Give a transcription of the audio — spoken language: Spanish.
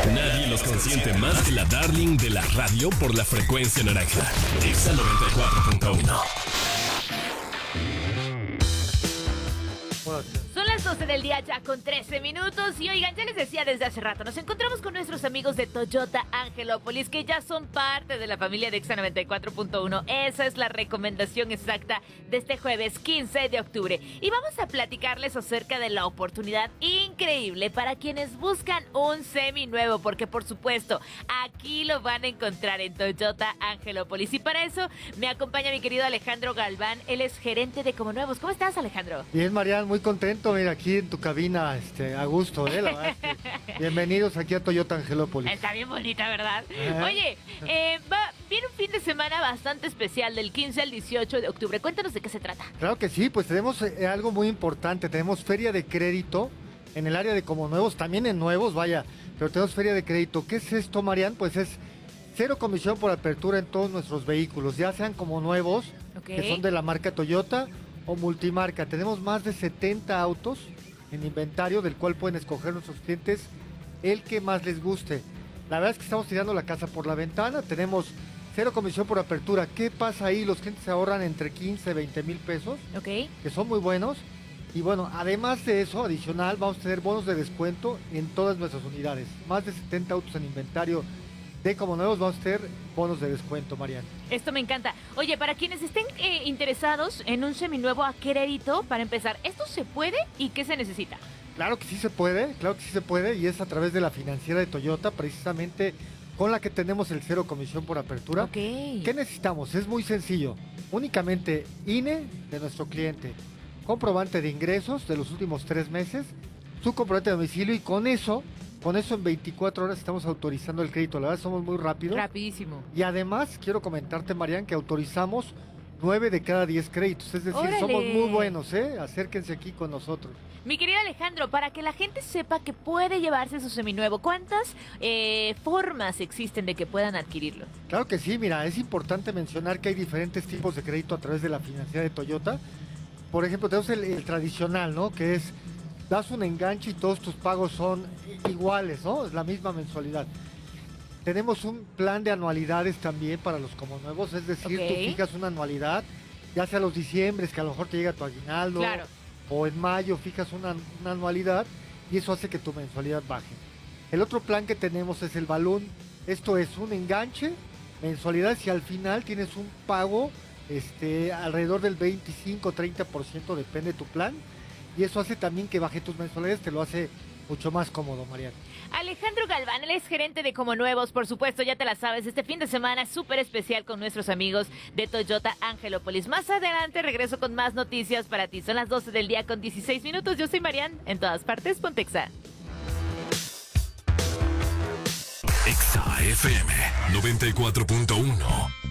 Nadie los consiente más que la darling de la radio por la frecuencia naranja. Exa 94.1. Son las 12 del día ya con 13 minutos y oigan, ya les decía desde hace rato, nos encontramos con nuestros amigos de Toyota Angelópolis que ya son parte de la familia de Exa 94.1. Esa es la recomendación exacta de este jueves 15 de octubre y vamos a platicarles acerca de la oportunidad increíble para quienes buscan un seminuevo, porque por supuesto aquí lo van a encontrar en Toyota Angelópolis y para eso me acompaña mi querido Alejandro Galván, él es gerente de Como Nuevos. ¿Cómo estás, Alejandro? Bien, Marian, muy contento, mira, aquí en tu cabina, a gusto, la verdad es que bienvenidos aquí a Toyota Angelópolis. Está bien bonita, ¿verdad? Oye, viene un fin de semana bastante especial del 15 al 18 de octubre. Cuéntanos de qué se trata. Claro que sí, pues tenemos algo muy importante, tenemos feria de crédito en el área de Como Nuevos, también en Nuevos, vaya, pero tenemos feria de crédito. ¿Qué es esto, Marian? Pues es cero comisión por apertura en todos nuestros vehículos, ya sean Como Nuevos, que son de la marca Toyota, o multimarca. Tenemos más de 70 autos en inventario del cual pueden escoger nuestros clientes el que más les guste. La verdad es que estamos tirando la casa por la ventana, tenemos cero comisión por apertura. ¿Qué pasa ahí? Los clientes se ahorran entre 15 y 20 mil pesos, que son muy buenos. Y bueno, además de eso, adicional, vamos a tener bonos de descuento en todas nuestras unidades. Más de 70 autos en inventario de Como Nuevos, vamos a tener bonos de descuento, Mariana. Esto me encanta. Oye, para quienes estén interesados en un seminuevo a crédito, para empezar, ¿esto se puede y qué se necesita? Claro que sí se puede, y es a través de la financiera de Toyota, precisamente con la que tenemos el cero comisión por apertura. ¿Qué necesitamos? Es muy sencillo. Únicamente INE de nuestro cliente, comprobante de ingresos de los últimos 3 meses, su comprobante de domicilio, y con eso en 24 horas estamos autorizando el crédito. La verdad, somos muy rápidos. Rapidísimo. Y además, quiero comentarte, Marian, que autorizamos 9 de cada 10 créditos. Es decir, ¡Órale! Somos muy buenos, Acérquense aquí con nosotros. Mi querido Alejandro, para que la gente sepa que puede llevarse su seminuevo, ¿cuántas formas existen de que puedan adquirirlo? Claro que sí, mira, es importante mencionar que hay diferentes tipos de crédito a través de la financiera de Toyota. Por ejemplo, tenemos el tradicional, ¿no? Que es, das un enganche y todos tus pagos son iguales, ¿no? Es la misma mensualidad. Tenemos un plan de anualidades también para los Como Nuevos, es decir, tú fijas una anualidad, ya sea los diciembres, que a lo mejor te llega tu aguinaldo, claro, o en mayo fijas una anualidad y eso hace que tu mensualidad baje. El otro plan que tenemos es el balón, esto es un enganche, mensualidades, y al final tienes un pago alrededor del 25-30%, depende de tu plan, y eso hace también que baje tus mensualidades, te lo hace mucho más cómodo, Mariana. Alejandro Galván, él es gerente de Como Nuevos, por supuesto, ya te la sabes, este fin de semana es súper especial con nuestros amigos de Toyota Angelópolis. Más adelante regreso con más noticias para ti, son las 12 del día con 16 minutos, yo soy Marian, en todas partes, ponte Exa. Exa FM 94.1.